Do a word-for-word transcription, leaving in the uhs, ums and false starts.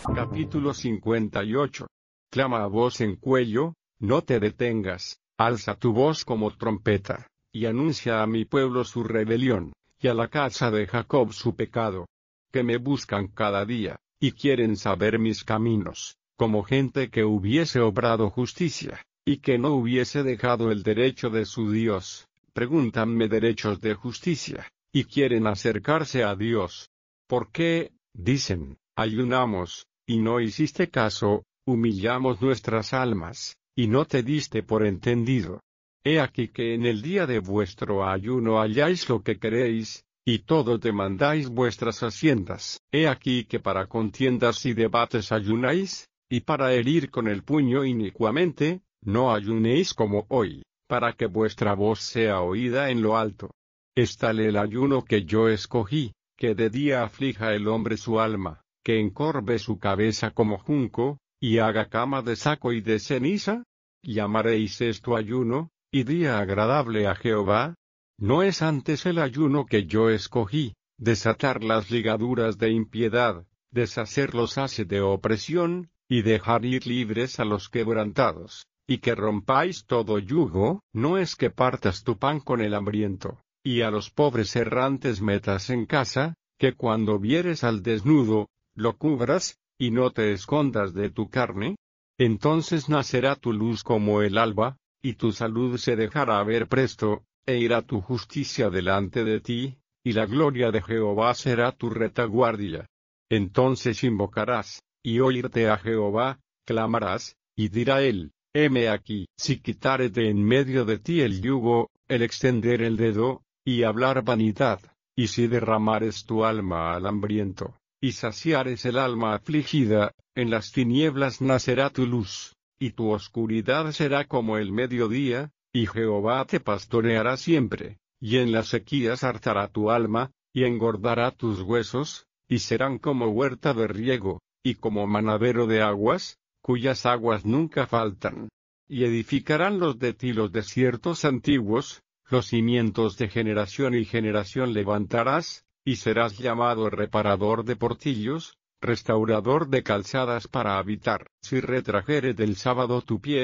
Capítulo cincuenta y ocho. Clama a voz en cuello, no te detengas, alza tu voz como trompeta, y anuncia a mi pueblo su rebelión, y a la casa de Jacob su pecado. Que me buscan cada día, y quieren saber mis caminos, como gente que hubiese obrado justicia, y que no hubiese dejado el derecho de su Dios. Pregúntanme derechos de justicia, y quieren acercarse a Dios. ¿Por qué, dicen, ayunamos, y no hiciste caso, humillamos nuestras almas, y no te diste por entendido? He aquí que en el día de vuestro ayuno halláis lo que queréis, y todos demandáis vuestras haciendas. He aquí que para contiendas y debates ayunáis, y para herir con el puño inicuamente, no ayunéis como hoy, para que vuestra voz sea oída en lo alto. Es tal el ayuno que yo escogí, que de día aflija el hombre su alma, que encorve su cabeza como junco, y haga cama de saco y de ceniza. ¿Llamaréis esto ayuno, y día agradable a Jehová? ¿No es antes el ayuno que yo escogí, desatar las ligaduras de impiedad, deshacer los haces de opresión, y dejar ir libres a los quebrantados, y que rompáis todo yugo? ¿No es que partas tu pan con el hambriento, y a los pobres errantes metas en casa, que cuando vieres al desnudo, lo cubras, y no te escondas de tu carne? Entonces nacerá tu luz como el alba, y tu salud se dejará ver presto, e irá tu justicia delante de ti, y la gloria de Jehová será tu retaguardia. Entonces invocarás, y oírte a Jehová, clamarás, y dirá él, heme aquí. Si quitares de en medio de ti el yugo, el extender el dedo, y hablar vanidad, y si derramares tu alma al hambriento, y saciares el alma afligida, en las tinieblas nacerá tu luz, y tu oscuridad será como el mediodía, y Jehová te pastoreará siempre, y en las sequías hartará tu alma, y engordará tus huesos, y serán como huerta de riego, y como manadero de aguas, cuyas aguas nunca faltan. Y edificarán los de ti los desiertos antiguos, los cimientos de generación y generación levantarás, y serás llamado reparador de portillos, restaurador de calzadas para habitar. Si retrajere del sábado tu pie,